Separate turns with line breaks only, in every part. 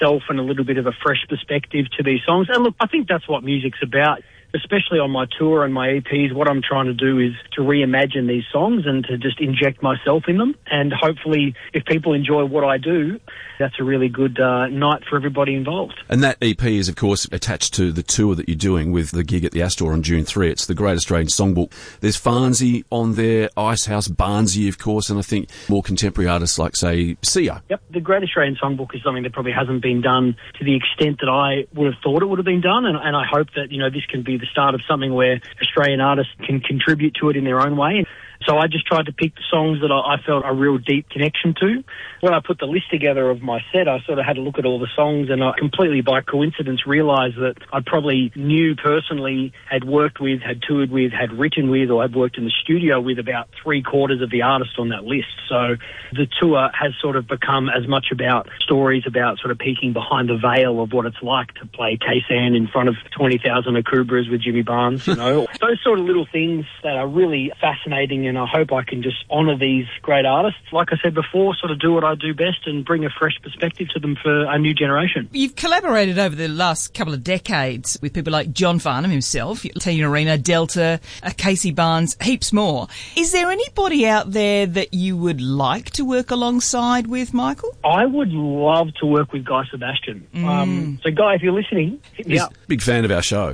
self and a little bit of a fresh perspective to these songs. And look, I think that's what music's about, especially on my tour and my EPs. What I'm trying to do is to reimagine these songs and to just inject myself in them. And hopefully, if people enjoy what I do, that's a really good night for everybody involved.
And that EP is, of course, attached to the tour that you're doing with the gig at the Astor on June 3. It's the Great Australian Songbook. There's Farnsey on there, Icehouse, Barnsey, of course, and I think more contemporary artists like, say, Sia.
Yep, the Great Australian Songbook is something that probably hasn't been done to the extent that I would have thought it would have been done, and I hope that, this can be the start of something where Australian artists can contribute to it in their own way. So I just tried to pick the songs that I felt a real deep connection to. When I put the list together of my set, I sort of had a look at all the songs, and I completely by coincidence realised that I probably knew personally, had worked with, had toured with, had written with, or had worked in the studio with about 3/4 of the artists on that list. So the tour has sort of become as much about stories about sort of peeking behind the veil of what it's like to play Kaysan in front of 20,000 Akubras with Jimmy Barnes, Those sort of little things that are really fascinating, and I hope I can just honour these great artists. Like I said before, sort of do what I do best and bring a fresh perspective to them for a new generation.
You've collaborated over the last couple of decades with people like John Farnham himself, Tina Arena, Delta, Casey Barnes, heaps more. Is there anybody out there that you would like to work alongside with, Michael?
I would love to work with Guy Sebastian. So Guy, if you're listening, hit me up.
Big fan of our show.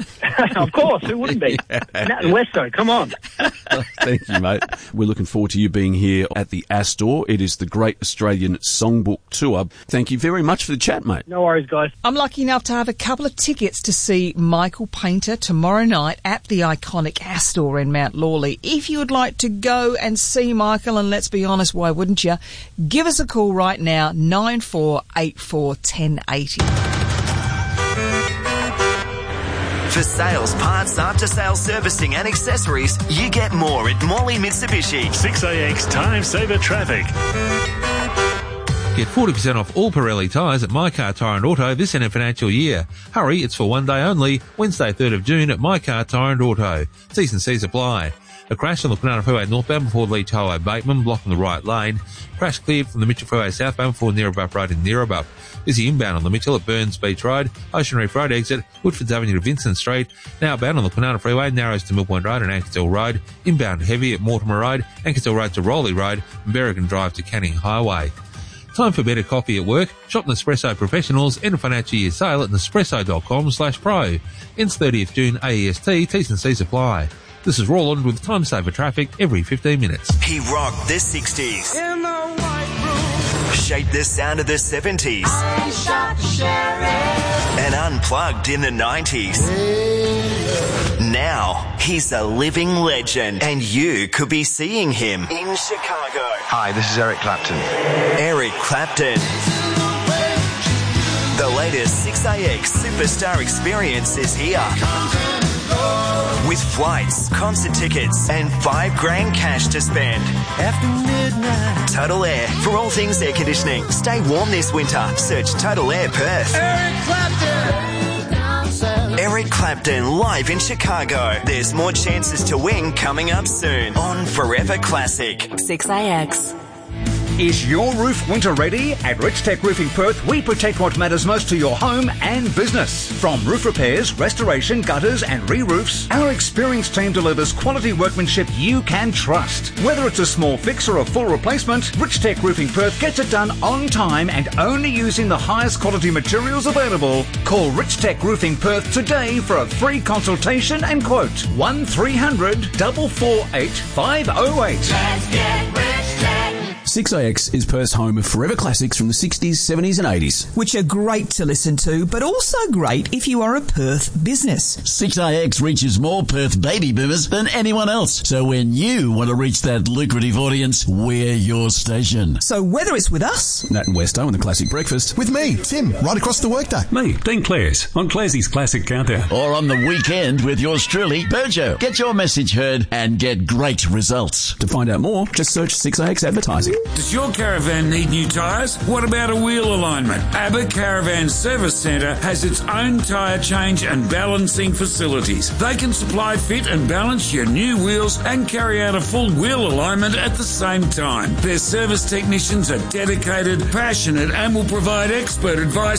Of course, who wouldn't be? Nat and Westo, come on.
Thank you, mate. We're looking forward to you being here at the Astor. It is the Great Australian Songbook Tour. Thank you very much for the chat, mate.
No worries, guys.
I'm lucky enough to have a couple of tickets to see Michael Painter tomorrow night at the iconic Astor in Mount Lawley. If you would like to go and see Michael, and let's be honest, why wouldn't you? Give us a call right now, 9484 1080.
For sales, parts, after-sales servicing and accessories, you get more at Morley Mitsubishi.
6AX Time Saver Traffic.
Get 40% off all Pirelli tyres at My Car Tyre and Auto this end of financial year. Hurry, it's for one day only, Wednesday 3rd of June at My Car Tyre and Auto. T's and C's apply. A crash on the Kwinana Freeway northbound before Leach Highway Bateman, blocking the right lane. Crash cleared from the Mitchell Freeway southbound before Neerabuff Road in Neerabuff. Busy inbound on the Mitchell at Burns Beach Road, Ocean Reef Road exit, Woodfords Avenue to Vincent Street. Now bound on the Kwinana Freeway, narrows to Mill Point Road and Ankersdale Road. Inbound heavy at Mortimer Road, Ankersdale Road to Rowley Road, and Berrigan Drive to Canning Highway. Time for better coffee at work. Shop Nespresso Professionals. End of financial year sale at nespresso.com/pro. Ends 30th June AEST. T's and C's apply. This is Roland with Time Saver Traffic every 15 minutes.
He rocked the 60s.
In the white room.
Shaped the sound of the 70s.
I shot the sheriff.
And unplugged in the 90s. Now, he's a living legend, and you could be seeing him in Chicago.
Hi, this is Eric Clapton.
Eric Clapton. The latest 6AX Superstar experience is here. With flights, concert tickets, and $5,000 cash to spend.
After midnight.
Total Air. For all things air conditioning, stay warm this winter. Search Total Air Perth.
Eric Clapton.
Eric Clapton live in Chicago. There's more chances to win coming up soon on Forever Classic.
6AX.
Is your roof winter ready? At Rich Tech Roofing Perth, we protect what matters most to your home and business. From roof repairs, restoration, gutters and re-roofs, our experienced team delivers quality workmanship you can trust. Whether it's a small fix or a full replacement, Rich Tech Roofing Perth gets it done on time and only using the highest quality materials available. Call Rich Tech Roofing Perth today for a free consultation and quote. 1300 448 508.
Let's get Rich Tech.
6AX is Perth's home of forever classics from the 60s, 70s and 80s.
Which are great to listen to, but also great if you are a Perth business.
6AX reaches more Perth baby boomers than anyone else. So when you want to reach that lucrative audience, we're your station.
So whether it's with us,
Nat and Westo on the Classic Breakfast.
With me, Tim, right across the workday.
Me, Dean Clares, on Clarsey's Classic Countdown.
Or on the weekend with yours truly, Berjo. Get your message heard and get great results.
To find out more, just search 6AX Advertising.
Does your caravan need new tyres? What about a wheel alignment? ABBA Caravan Service Centre has its own tyre change and balancing facilities. They can supply, fit and balance your new wheels and carry out a full wheel alignment at the same time. Their service technicians are dedicated, passionate and will provide expert advice